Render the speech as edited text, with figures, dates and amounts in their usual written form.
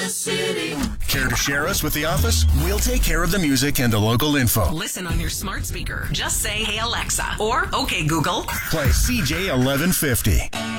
the city. Care to share us with the office? We'll take care of the music and the local info. Listen on your smart speaker. Just say, "Hey Alexa," or "Okay Google." Play CJ 1150.